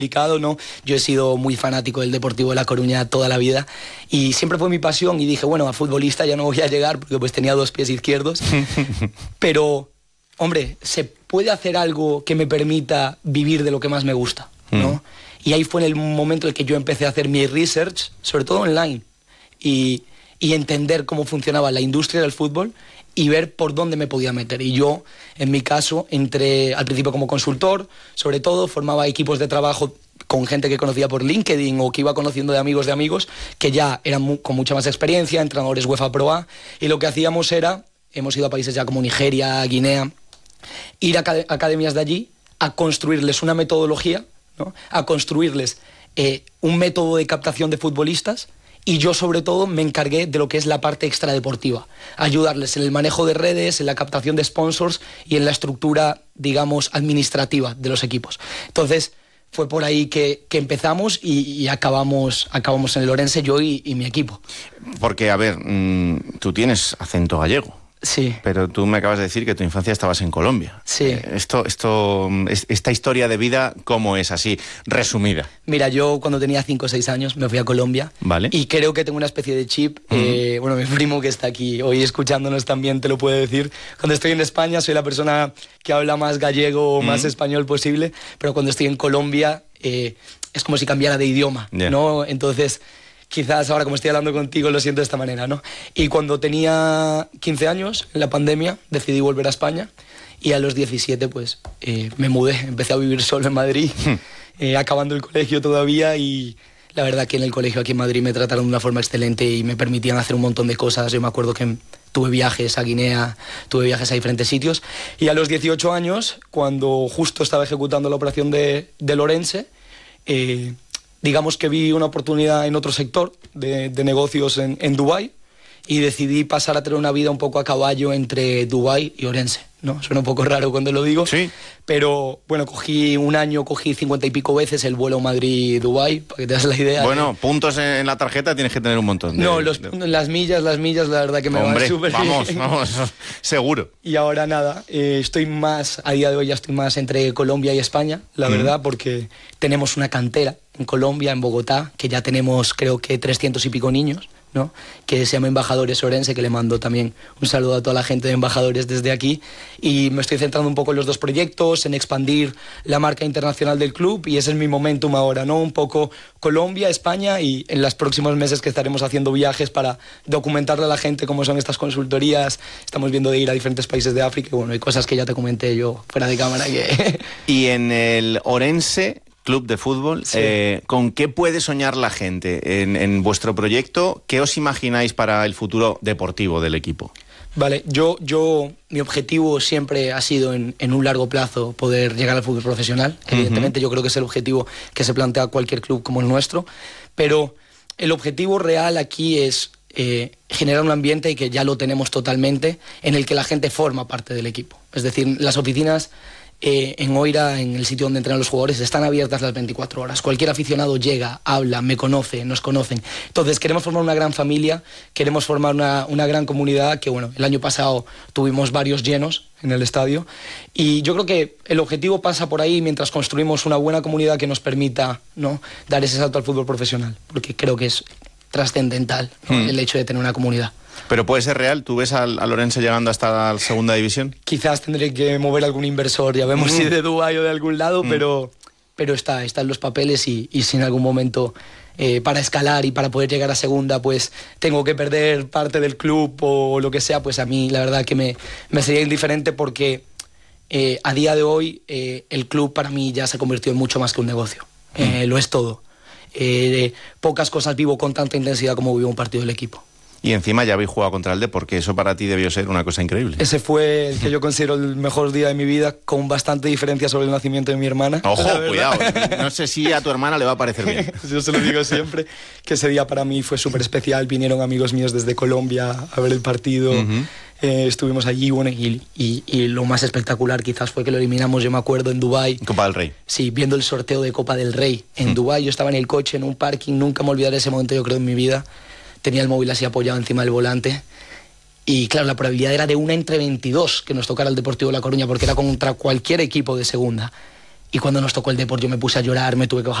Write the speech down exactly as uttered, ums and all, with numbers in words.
complicado, ¿no? Yo he sido muy fanático del Deportivo de La Coruña toda la vida y siempre fue mi pasión y dije, bueno, a futbolista ya no voy a llegar porque pues tenía dos pies izquierdos, pero, hombre, se puede hacer algo que me permita vivir de lo que más me gusta, ¿no? Mm. Y ahí fue en el momento en el que yo empecé a hacer mi research, sobre todo online, y, y entender cómo funcionaba la industria del fútbol y ver por dónde me podía meter. Y yo, en mi caso, entré al principio como consultor, sobre todo formaba equipos de trabajo con gente que conocía por LinkedIn o que iba conociendo de amigos de amigos, que ya eran mu- con mucha más experiencia, entrenadores UEFA Pro A, y lo que hacíamos era, hemos ido a países ya como Nigeria, Guinea, ir a acad- academias de allí a construirles una metodología, ¿no? A construirles eh, un método de captación de futbolistas. Y yo, sobre todo, me encargué de lo que es la parte extradeportiva, ayudarles en el manejo de redes, en la captación de sponsors y en la estructura, digamos, administrativa de los equipos. Entonces, fue por ahí que, que empezamos y, y acabamos, acabamos en el Orense, yo y, y mi equipo. Porque, a ver, mmm, tú tienes acento gallego. Sí. Pero tú me acabas de decir que tu infancia estabas en Colombia. Sí. Eh, esto, esto, esta historia de vida, ¿cómo es así, resumida? Mira, yo cuando tenía cinco o seis años me fui a Colombia. Vale. Y creo que tengo una especie de chip. Uh-huh. eh, bueno, mi primo que está aquí hoy escuchándonos también te lo puede decir. Cuando estoy en España soy la persona que habla más gallego o uh-huh. más español posible, pero cuando estoy en Colombia eh, es como si cambiara de idioma, yeah. ¿no? Entonces, quizás ahora como estoy hablando contigo lo siento de esta manera, ¿no? Y cuando tenía quince años, en la pandemia, decidí volver a España y a los diecisiete pues eh, me mudé, empecé a vivir solo en Madrid, eh, acabando el colegio todavía, y la verdad que en el colegio aquí en Madrid me trataron de una forma excelente y me permitían hacer un montón de cosas. Yo me acuerdo que tuve viajes a Guinea, tuve viajes a diferentes sitios, y a los dieciocho años, cuando justo estaba ejecutando la operación de, de Orense, eh, digamos que vi una oportunidad en otro sector de, de negocios en, en Dubái, y decidí pasar a tener una vida un poco a caballo entre Dubái y Orense, ¿no? Suena un poco raro cuando lo digo, sí. Pero bueno, cogí un año, cogí cincuenta y pico veces el vuelo Madrid-Dubái, para que te das la idea. Bueno, de... puntos en la tarjeta tienes que tener un montón. De, no, los, de... las millas, las millas, la verdad que me Hombre, van súper bien. vamos, vamos, seguro. Y ahora nada, eh, estoy más, a día de hoy ya estoy más entre Colombia y España, la mm. verdad, porque tenemos una cantera en Colombia, en Bogotá, que ya tenemos creo que trescientos y pico niños, ¿no? Que se llama Embajadores Orense, que le mando también un saludo a toda la gente de Embajadores desde aquí, y me estoy centrando un poco en los dos proyectos, en expandir la marca internacional del club, y ese es mi momentum ahora, ¿no? Un poco Colombia, España, y en los próximos meses que estaremos haciendo viajes para documentarle a la gente cómo son estas consultorías. Estamos viendo de ir a diferentes países de África, y bueno, hay cosas que ya te comenté yo fuera de cámara que... Y en el Orense Club de Fútbol, sí. eh, ¿con qué puede soñar la gente en, en vuestro proyecto? ¿Qué os imagináis para el futuro deportivo del equipo? Vale, yo, yo mi objetivo siempre ha sido en, en un largo plazo poder llegar al fútbol profesional. Uh-huh. Evidentemente yo creo que es el objetivo que se plantea cualquier club como el nuestro, pero el objetivo real aquí es eh, generar un ambiente, y que ya lo tenemos totalmente, en el que la gente forma parte del equipo. Es decir, las oficinas Eh, en Oira, en el sitio donde entrenan los jugadores, están abiertas las veinticuatro horas. Cualquier aficionado llega, habla, me conoce, nos conocen. Entonces queremos formar una gran familia, queremos formar una, una gran comunidad, que bueno, el año pasado tuvimos varios llenos en el estadio, y yo creo que el objetivo pasa por ahí, mientras construimos una buena comunidad que nos permita, ¿no?, dar ese salto al fútbol profesional, porque creo que es trascendental, ¿no?, hmm. el hecho de tener una comunidad. ¿Pero puede ser real? ¿Tú ves al, al Orense llegando hasta la segunda división? Quizás tendré que mover algún inversor, ya vemos mm. si de Dubái o de algún lado, mm. pero, pero está, está en los papeles, y, y si en algún momento eh, para escalar y para poder llegar a segunda pues tengo que perder parte del club o lo que sea, pues a mí la verdad que me, me sería indiferente, porque eh, a día de hoy eh, el club para mí ya se ha convertido en mucho más que un negocio, mm. eh, lo es todo. Eh, pocas cosas vivo con tanta intensidad como vivo un partido del equipo. Y encima ya habéis jugado contra el Dep, porque eso para ti debió ser una cosa increíble. Ese fue el que yo considero el mejor día de mi vida, con bastante diferencia sobre el nacimiento de mi hermana. Ojo, cuidado, no sé si a tu hermana le va a parecer bien. Yo se lo digo siempre, que ese día para mí fue súper especial. Vinieron amigos míos desde Colombia a ver el partido, uh-huh. eh, estuvimos allí, bueno, y, y, y lo más espectacular quizás fue que lo eliminamos, yo me acuerdo, en Dubái. Copa del Rey. Sí, viendo el sorteo de Copa del Rey en uh-huh. Dubái. Yo estaba en el coche, en un parking, nunca me olvidaré ese momento, yo creo, en mi vida. Tenía el móvil así apoyado encima del volante, y claro, la probabilidad era de una entre veintidós que nos tocara el Deportivo de La Coruña, porque era contra cualquier equipo de segunda. y cuando nos tocó el Depor yo me puse a llorar, me tuve que bajar